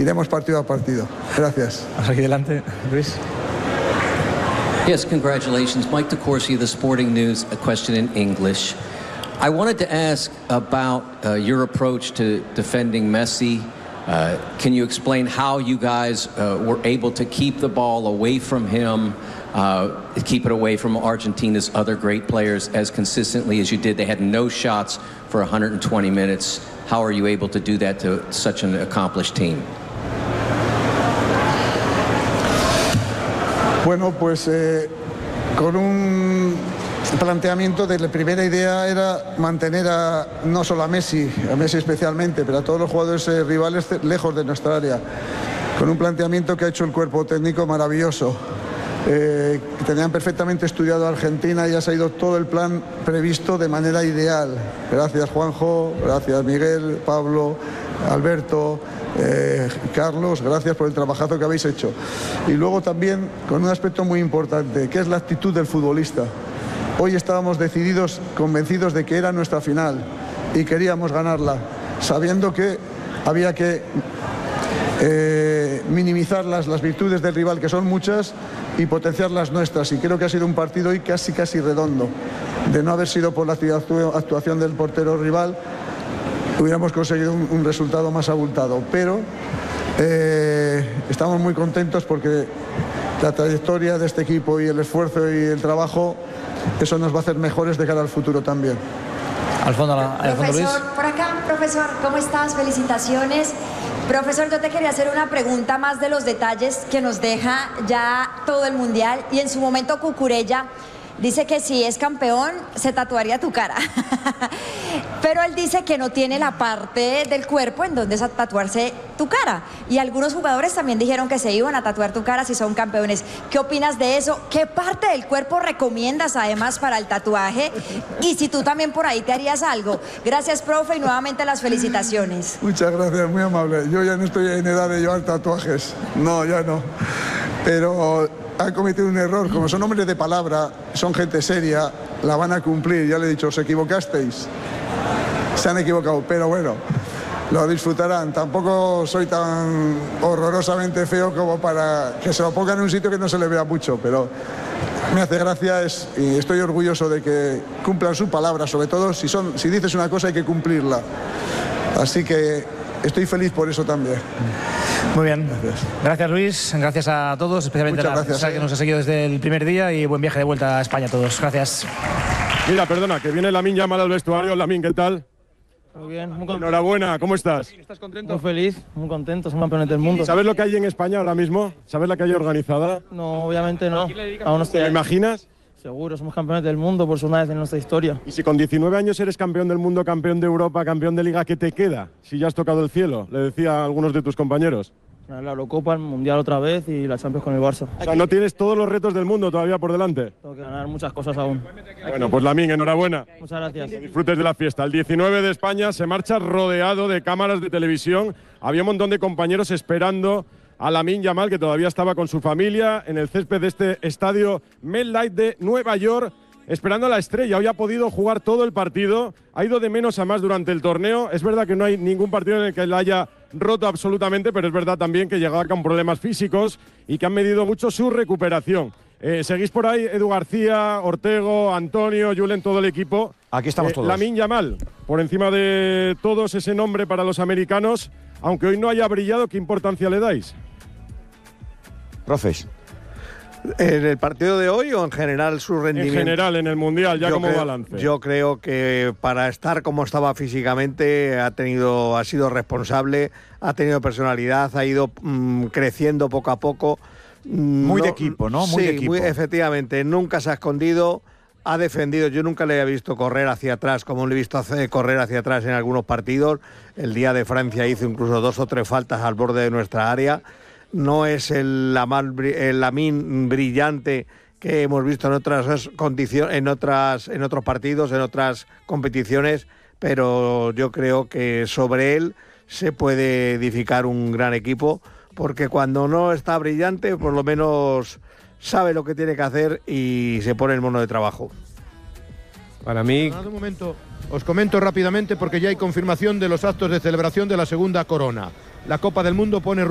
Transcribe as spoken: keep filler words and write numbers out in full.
iremos partido a partido. Gracias. Aquí delante, Luis. Yes, congratulations. Mike DeCourcy, The Sporting News, a question in English. I wanted to ask about uh, your approach to defending Messi. Uh, can you explain how you guys uh, were able to keep the ball away from him, uh, keep it away from Argentina's other great players as consistently as you did? They had no shots for one hundred twenty minutes. How are you able to do that to such an accomplished team? Bueno, pues eh, con un planteamiento de la primera idea era mantener a, no solo a Messi, a Messi especialmente, pero a todos los jugadores eh, rivales lejos de nuestra área, con un planteamiento que ha hecho el cuerpo técnico maravilloso. Eh, tenían perfectamente estudiado a Argentina y ha salido todo el plan previsto de manera ideal. Gracias Juanjo, gracias Miguel, Pablo, Alberto, eh, Carlos, gracias por el trabajazo que habéis hecho. Y luego también con un aspecto muy importante, que es la actitud del futbolista. Hoy estábamos decididos, convencidos de que era nuestra final y queríamos ganarla, sabiendo que había que eh, minimizar las, las virtudes del rival, que son muchas, y potenciar las nuestras. Y creo que ha sido un partido hoy casi casi redondo. De no haber sido por la actuación del portero rival, hubiéramos conseguido un, un resultado más abultado. Pero eh, estamos muy contentos porque la trayectoria de este equipo y el esfuerzo y el trabajo, eso nos va a hacer mejores de cara al futuro también. Al fondo, al fondo Luis. Profesor, por acá, profesor, ¿cómo estás? Felicitaciones. Profesor, yo te quería hacer una pregunta más de los detalles que nos deja ya todo el Mundial. Y en su momento Cucurella dice que si es campeón se tatuaría tu cara. Pero él dice que no tiene la parte del cuerpo en donde es a tatuarse tu cara. Y algunos jugadores también dijeron que se iban a tatuar tu cara si son campeones. ¿Qué opinas de eso? ¿Qué parte del cuerpo recomiendas además para el tatuaje? Y si tú también por ahí te harías algo. Gracias, profe, y nuevamente las felicitaciones. Muchas gracias, muy amable. Yo ya no estoy en edad de llevar tatuajes. No, ya no. Pero han cometido un error. Como son hombres de palabra, son gente seria, la van a cumplir. Ya le he dicho, os equivocasteis. Se han equivocado, pero bueno, lo disfrutarán. Tampoco soy tan horrorosamente feo como para que se lo pongan en un sitio que no se le vea mucho, pero me hace gracia es, y estoy orgulloso de que cumplan su palabra, sobre todo si, son, si dices una cosa hay que cumplirla. Así que estoy feliz por eso también. Muy bien, gracias, gracias Luis, gracias a todos, especialmente a la gracias, que nos ha seguido desde el primer día, y buen viaje de vuelta a España a todos. Gracias. Mira, perdona, que viene Lamine Yamal al vestuario. Lamine, ¿qué tal? Muy bien, muy contento. Enhorabuena, ¿cómo estás? ¿Estás contento? Muy feliz, muy contento, somos campeones del mundo. ¿Sabes lo que hay en España ahora mismo? ¿Sabes la que hay organizada? No, obviamente no. Aún no estoy ¿Te ahí. imaginas? Seguro, somos campeones del mundo por segunda vez en nuestra historia. Y si con diecinueve años eres campeón del mundo, campeón de Europa, campeón de Liga, ¿qué te queda? Si ya has tocado el cielo, le decía a algunos de tus compañeros. La Eurocopa, el Mundial otra vez y la Champions con el Barça. O sea, no tienes todos los retos del mundo todavía por delante. Tengo que ganar muchas cosas aún. Bueno, pues Lamine, enhorabuena. Muchas gracias. Disfrutes de la fiesta. El diecinueve de España se marcha rodeado de cámaras de televisión. Había un montón de compañeros esperando a Lamine Yamal, que todavía estaba con su familia en el césped de este estadio MetLife de Nueva York, esperando a la estrella. Hoy ha podido jugar todo el partido, ha ido de menos a más durante el torneo. Es verdad que no hay ningún partido en el que la haya roto absolutamente, pero es verdad también que llegaba con problemas físicos y que han medido mucho su recuperación. Eh, ¿Seguís por ahí Edu García, Ortego, Antonio, Julen, todo el equipo? Aquí estamos eh, todos. Lamine Yamal, por encima de todos ese nombre para los americanos, aunque hoy no haya brillado, ¿qué importancia le dais? Profes. ¿En el partido de hoy o en general su rendimiento? En general, en el Mundial, ya yo como creo, balance. Yo creo que para estar como estaba físicamente ha tenido, ha sido responsable, ha tenido personalidad, ha ido mmm, creciendo poco a poco. Muy no, de equipo, ¿no? Muy sí, de equipo. Muy, efectivamente, nunca se ha escondido, ha defendido. Yo nunca le había visto correr hacia atrás, como le he visto hacer, correr hacia atrás en algunos partidos. El día de Francia hizo incluso dos o tres faltas al borde de nuestra área. No es el Lamine brillante que hemos visto en otras condiciones, en otras, en otros partidos, en otras competiciones, pero yo creo que sobre él se puede edificar un gran equipo, porque cuando no está brillante, por lo menos sabe lo que tiene que hacer y se pone el mono de trabajo. Para mí... Un momento, os comento rápidamente porque ya hay confirmación de los actos de celebración de la segunda corona. La Copa del Mundo pone